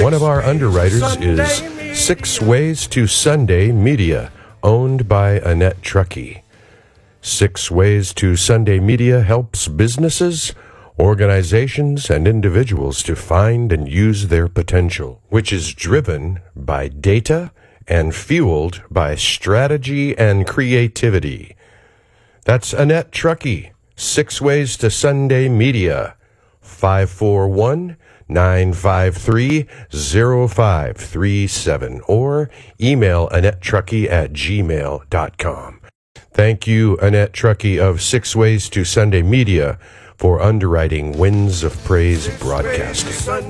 One of our underwriters is Six Ways to Sunday Media, owned by Annette Truckee. Six Ways to Sunday Media helps businesses, organizations, and individuals to find and use their potential, which is driven by data and fueled by strategy and creativity. That's Annette Truckee, Six Ways to Sunday Media, 541-953-0537, or email AnnetteTruckee@gmail.com. Thank you, Annette Truckee of Six Ways to Sunday Media, for underwriting Winds of Praise Broadcasting.